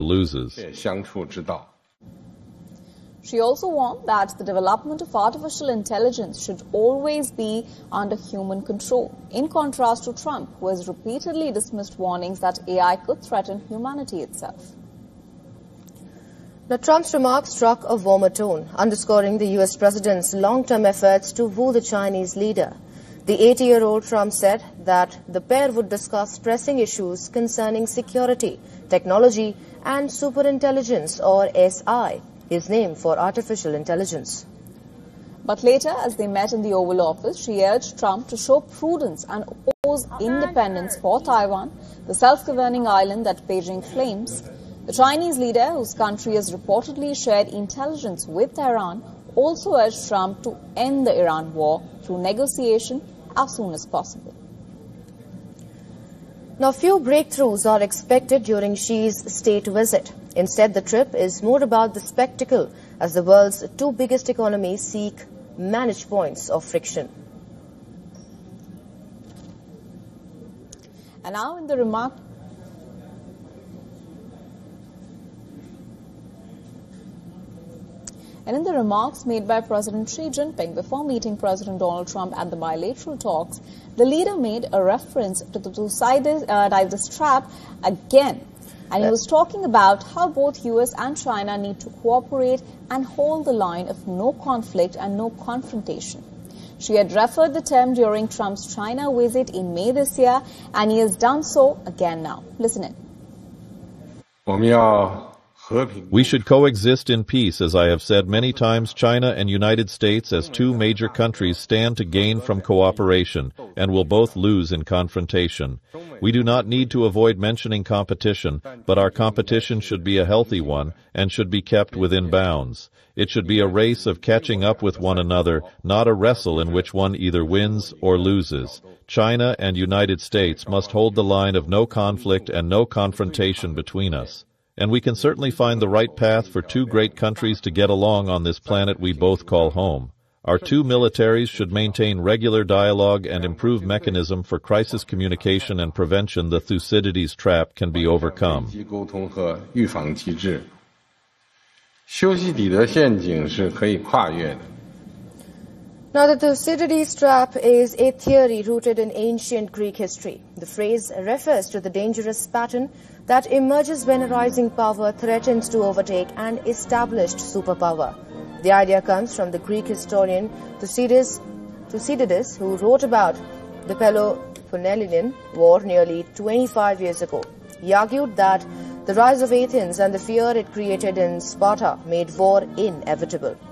loses. She also warned that the development of artificial intelligence should always be under human control, in contrast to Trump, who has repeatedly dismissed warnings that AI could threaten humanity itself. Now, Trump's remarks struck a warmer tone, underscoring the U.S. president's long-term efforts to woo the Chinese leader. The 80-year-old Trump said that the pair would discuss pressing issues concerning security, technology, and superintelligence, or SI, his name for artificial intelligence. But later, as they met in the Oval Office, she urged Trump to show prudence and oppose independence for Taiwan, the self-governing island that Beijing claims. The Chinese leader, whose country has reportedly shared intelligence with Tehran, also urged Trump to end the Iran war through negotiation as soon as possible. Now, few breakthroughs are expected during Xi's state visit. Instead, the trip is more about the spectacle as the world's two biggest economies seek managed points of friction. And now in the remarks made by President Xi Jinping before meeting President Donald Trump at the bilateral talks, the leader made a reference to the Thucydides trap again. And he was talking about how both U.S. and China need to cooperate and hold the line of no conflict and no confrontation. She had referred the term during Trump's China visit in May this year, and he has done so again now. Listen in. We should coexist in peace. As I have said many times, China and United States as two major countries stand to gain from cooperation and will both lose in confrontation. We do not need to avoid mentioning competition, but our competition should be a healthy one and should be kept within bounds. It should be a race of catching up with one another, not a wrestle in which one either wins or loses. China and United States must hold the line of no conflict and no confrontation between us. And we can certainly find the right path for two great countries to get along on this planet we both call home. Our two militaries should maintain regular dialogue and improve mechanism for crisis communication and prevention. The Thucydides trap can be overcome. Now, the Thucydides trap is a theory rooted in ancient Greek history. The phrase refers to the dangerous pattern that emerges when a rising power threatens to overtake an established superpower. The idea comes from the Greek historian Thucydides, who wrote about the Peloponnesian War nearly 25 years ago. He argued that the rise of Athens and the fear it created in Sparta made war inevitable.